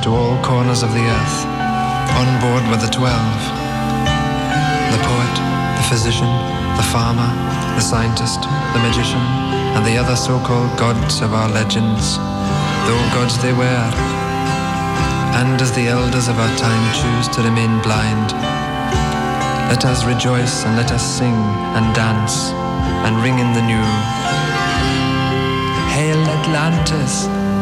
to all corners of the earth. On board were the 12. The poet, the physician, the farmer, the scientist, the magician, and the other so-called gods of our legends, though gods they were. And as the elders of our time choose to remain blind, let us rejoice and let us sing and dance and ring in the new. Hail Atlantis!